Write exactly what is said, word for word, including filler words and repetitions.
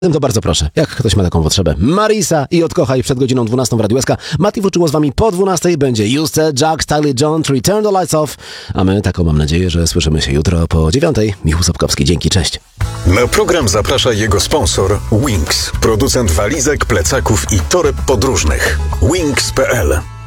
To bardzo proszę, jak ktoś ma taką potrzebę. Marisa i Odkochaj przed godziną dwunastą w Radiu S K. Mati wróciło z wami po dwunastej. Będzie Juste, Jack, Styly John, Return the Lights Off. A my taką mam nadzieję, że słyszymy się jutro po dziewiątej. Michał Sapkowski, dzięki, cześć. Na program zaprasza jego sponsor Wings, producent walizek, plecaków i toreb podróżnych. Wings kropka p l